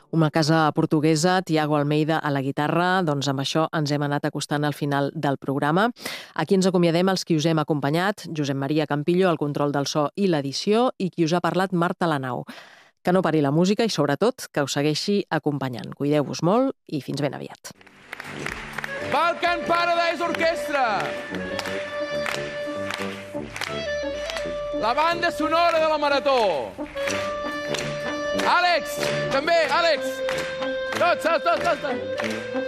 Una casa portuguesa, Tiago Almeida a la guitarra, doncs amb això ens hem anat acostant al final del programa. Aquí ens acomiadem els qui us hem acompanyat, Josep Maria Campillo, al control del so i l'edició, i qui us ha parlat, Marta Lanau. Que no pari la música i, sobretot, que us segueixi acompanyant. Cuideu-vos molt i fins ben aviat. Balkan Paradise Orchestra! La banda sonora de la Marató! Àlex! També, Àlex! Tots!